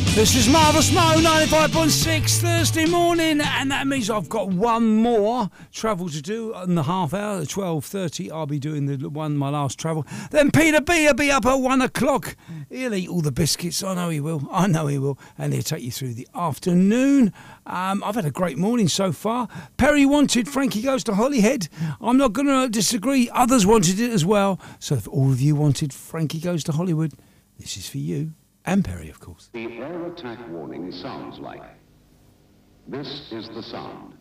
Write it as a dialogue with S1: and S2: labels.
S1: This is Marvellous Mo, 95.6 Thursday morning, and that means I've got one more travel to do in the half hour. At 12:30, I'll be doing my last travel. Then Peter B will be up at 1 o'clock. He'll eat all the biscuits. I know he will. And he'll take you through the afternoon. I've had a great morning so far. Perry wanted Frankie Goes to Holyhead. I'm not going to disagree. Others wanted it as well. So if all of you wanted Frankie Goes to Hollywood, this is for you. And Perry, of course.
S2: The air attack warning sounds like. This is the sound.